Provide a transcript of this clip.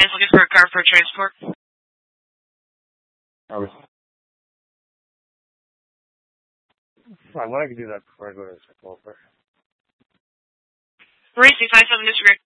I was looking for a car for transport. Fine, when I can do that before I go to the Chipotle. 3657, disagree.